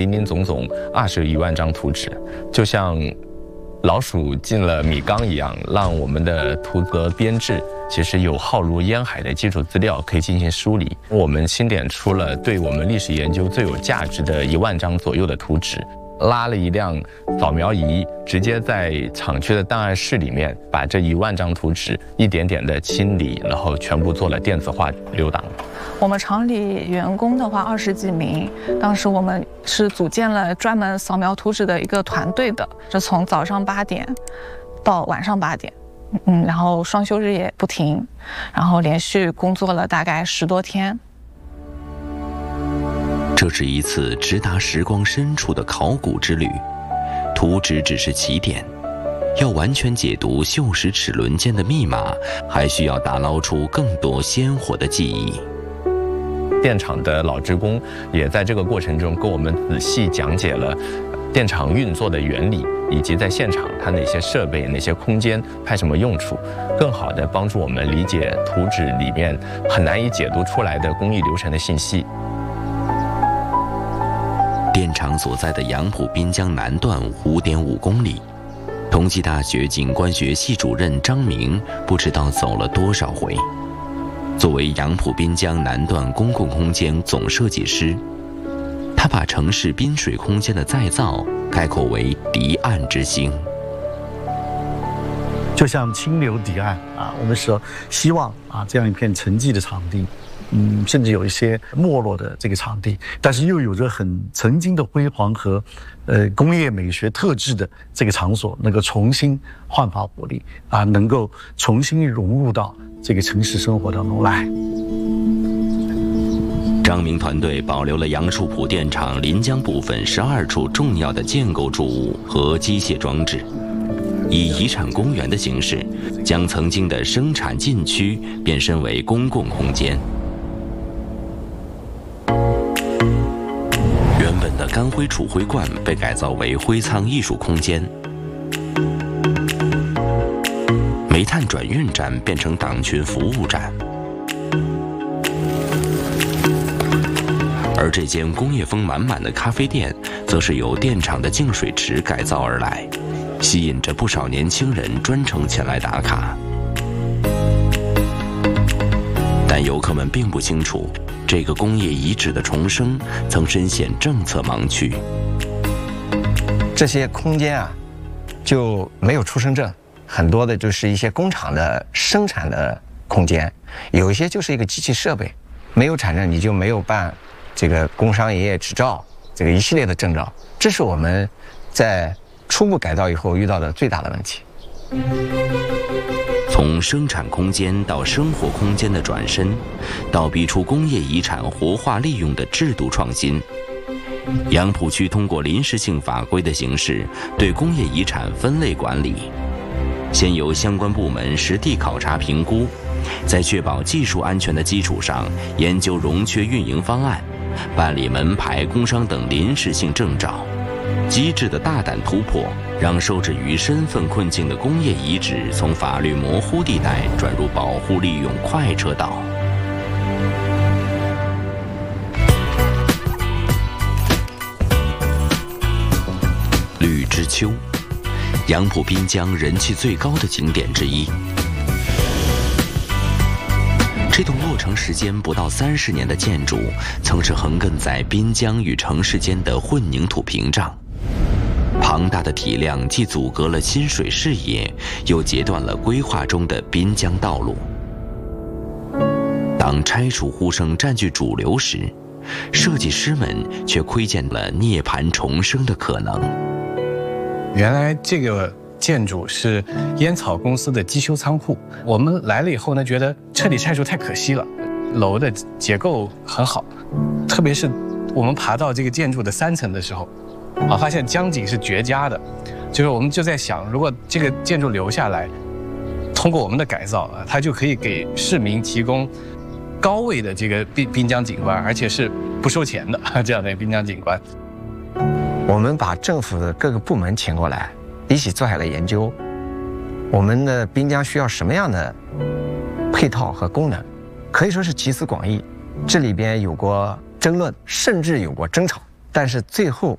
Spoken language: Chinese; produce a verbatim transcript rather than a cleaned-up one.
林林总总二十余万张图纸，就像老鼠进了米缸一样，让我们的图则编制其实有浩如烟海的基础资料可以进行梳理。我们清点出了对我们历史研究最有价值的一万张左右的图纸，拉了一辆扫描仪，直接在厂区的档案室里面把这一万张图纸一点点的清理，然后全部做了电子化留档。 我们厂里员工的话二十几名，当时我们是组建了专门扫描图纸的一个团队的，是从早上八点到晚上八点，嗯，然后双休日也不停，然后连续工作了大概十多天。 这是一次直达时光深处的考古之旅，图纸只是起点，要完全解读锈蚀齿轮间的密码，还需要打捞出更多鲜活的记忆。 电厂的老职工也在这个过程中跟我们仔细讲解了电厂运作的原理，以及在现场它哪些设备、哪些空间派什么用处，更好地帮助我们理解图纸里面很难以解读出来的工艺流程的信息。 电厂所在的杨浦滨江南段 五点五公里，同济大学景观学系主任张明不知道走了多少回。作为杨浦滨江南段公共空间总设计师，他把城市滨水空间的再造概括为堤岸之星。 就像清流堤岸啊，我们说希望啊这样一片沉寂的场地，嗯，甚至有一些没落的这个场地，但是又有着很曾经的辉煌和呃工业美学特质的这个场所，能够重新焕发活力啊，能够重新融入到这个城市生活当中来。 张明团队保留了杨树浦电厂临江部分十二处重要的建构筑物和机械装置，以遗产公园的形式，将曾经的生产禁区变身为公共空间。原本的干灰储灰罐被改造为灰仓艺术空间，煤炭转运站变成党群服务站，而这间工业风满满的咖啡店，则是由电厂的净水池改造而来，吸引着不少年轻人专程前来打卡。但游客们并不清楚，这个工业遗址的重生曾深陷政策盲区。 这些空间啊，就没有出生证，很多的就是一些工厂的生产的空间，有一些就是一个机器设备，没有产证你就没有办这个工商营业执照，这个一系列的证照，这是我们在初步改造以后遇到的最大的问题。 从生产空间到生活空间的转身，到逼出工业遗产活化利用的制度创新，杨浦区通过临时性法规的形式对工业遗产分类管理，先由相关部门实地考察评估，在确保技术安全的基础上研究融缺运营方案，办理门牌、工商等临时性证照。机制的大胆突破，让受制于身份困境的工业遗址从法律模糊地带转入保护利用快车道。绿之秋，杨浦滨江人气最高的景点之一。这栋落成时间不到三十年的建筑，曾是横亘在滨江与城市间的混凝土屏障。庞大的体量既阻隔了新水视野，又截断了规划中的滨江道路。当拆除呼声占据主流时，设计师们却窥见了涅槃重生的可能。 原来这个建筑是烟草公司的机修仓库，我们来了以后呢，觉得彻底拆除太可惜了。楼的结构很好，特别是我们爬到这个建筑的三层的时候，啊，发现江景是绝佳的，就是我们就在想，如果这个建筑留下来，通过我们的改造啊，它就可以给市民提供高位的这个滨滨江景观，而且是不收钱的这样的滨江景观。 我们把政府的各个部门请过来，一起做下来研究，我们的滨江需要什么样的配套和功能，可以说是集思广益。这里边有过争论，甚至有过争吵，但是最后